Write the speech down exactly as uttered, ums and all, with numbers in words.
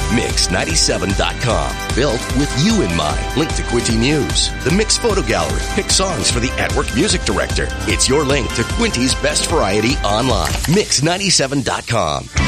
mix ninety-seven dot com. Built with you in mind. Link to Quinty News, the Mix Photo Gallery. Pick songs for the at-work music director. It's your link to Quinty's best variety online. mix ninety-seven dot com.